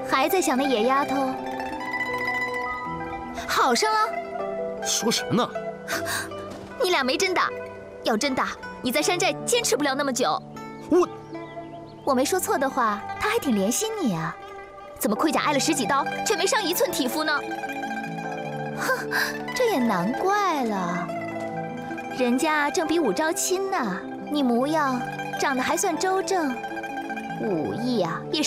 还在想那野丫头？好上了？ 说什么呢？ 你俩没真打，要真打，你在山寨坚持不了那么久。我没说错的话，他还挺怜惜你啊。怎么盔甲挨了10几刀，却没伤1寸体肤呢？哼，这也难怪了。人家正比武招亲呢，你模样长得还算周正，武艺啊也